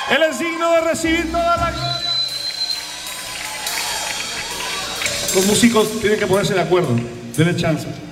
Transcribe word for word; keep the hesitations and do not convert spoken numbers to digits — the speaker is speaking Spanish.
Él es digno de recibir toda la gloria. Los músicos tienen que ponerse de acuerdo. Denle chance.